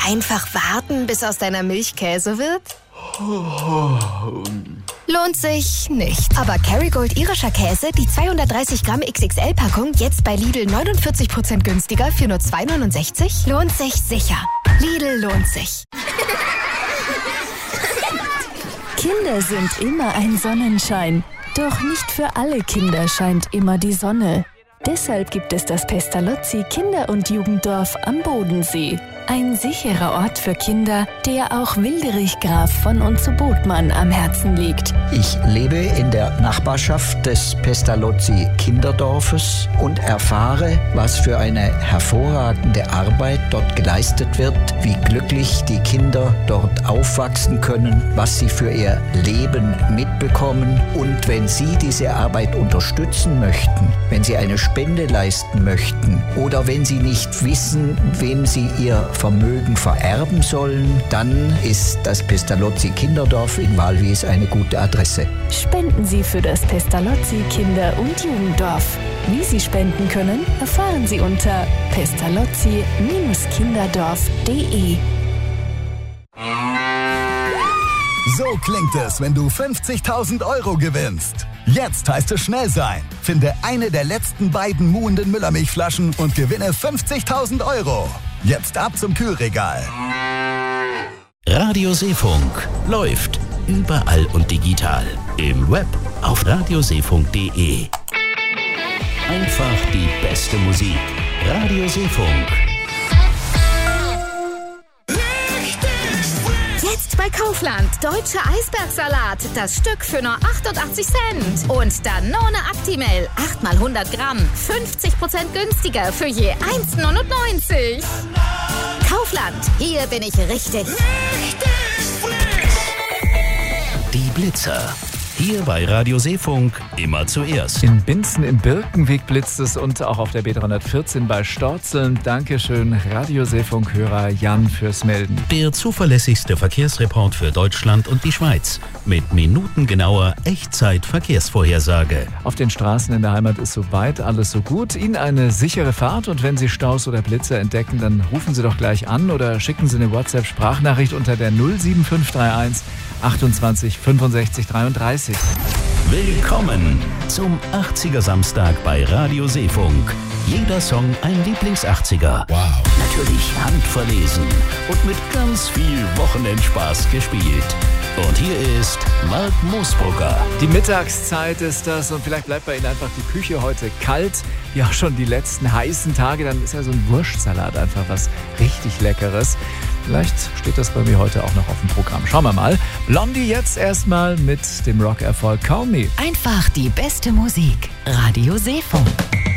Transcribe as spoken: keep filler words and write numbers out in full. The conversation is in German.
Einfach warten, bis aus deiner Milch Käse wird? Lohnt sich nicht. Aber Kerrygold irischer Käse, die zweihundertdreißig Gramm X X L-Packung, jetzt bei Lidl neunundvierzig Prozent günstiger für nur zwei neunundsechzig, lohnt sich sicher. Lidl lohnt sich. Kinder sind immer ein Sonnenschein. Doch nicht für alle Kinder scheint immer die Sonne. Deshalb gibt es das Pestalozzi Kinder- und Jugenddorf am Bodensee. Ein sicherer Ort für Kinder, der auch Wilderich Graf von und zu Botmann am Herzen liegt. Ich lebe in der Nachbarschaft des Pestalozzi Kinderdorfes und erfahre, was für eine hervorragende Arbeit dort geleistet wird, wie glücklich die Kinder dort aufwachsen können, was sie für ihr Leben mitbekommen. Und wenn Sie diese Arbeit unterstützen möchten, wenn Sie eine Spende leisten möchten oder wenn Sie nicht wissen, wem Sie Ihr Vermögen vererben sollen, dann ist das Pestalozzi Kinderdorf in Walwies eine gute Adresse. Spenden Sie für das Pestalozzi Kinder- und Jugenddorf. Wie Sie spenden können, erfahren Sie unter pestalozzi kinderdorf punkt de. So klingt es, wenn du fünfzigtausend Euro gewinnst. Jetzt heißt es schnell sein. Finde eine der letzten beiden muhenden Müllermilchflaschen und gewinne fünfzigtausend Euro. Jetzt ab zum Kühlregal. Radio Seefunk läuft überall und digital. Im Web auf radioseefunk punkt de. Einfach die beste Musik. Radio Seefunk. Jetzt bei Kaufland. Deutscher Eisbergsalat. Das Stück für nur achtundachtzig Cent. Und Danone Actimel. acht mal hundert Gramm. fünfzig Prozent günstiger für je eins neunundneunzig. Kaufland. Hier bin ich richtig. Die Blitzer. Hier bei Radio Seefunk immer zuerst. In Binzen im Birkenweg blitzt es und auch auf der B dreihundertvierzehn bei Storzeln. Dankeschön, Radio Seefunk-Hörer Jan fürs Melden. Der zuverlässigste Verkehrsreport für Deutschland und die Schweiz. Mit minutengenauer Echtzeit-Verkehrsvorhersage. Auf den Straßen in der Heimat ist soweit alles so gut. Ihnen eine sichere Fahrt und wenn Sie Staus oder Blitzer entdecken, dann rufen Sie doch gleich an oder schicken Sie eine WhatsApp-Sprachnachricht unter der null sieben fünf drei eins achtundzwanzig fünfundsechzig dreiunddreißig. Willkommen zum achtziger Samstag bei Radio Seefunk. Jeder Song ein Lieblings-achtziger. Wow. Natürlich handverlesen und mit ganz viel Wochenendspaß gespielt. Und hier ist Mark Moosbrugger. Die Mittagszeit ist das und vielleicht bleibt bei Ihnen einfach die Küche heute kalt, wie auch schon die letzten heißen Tage. Dann ist ja so ein Wurstsalat einfach was richtig Leckeres. Vielleicht steht das bei mir heute auch noch auf dem Programm. Schauen wir mal. Blondie jetzt erstmal mit dem Rock-Erfolg Call Me. Einfach die beste Musik. Radio Seefunk.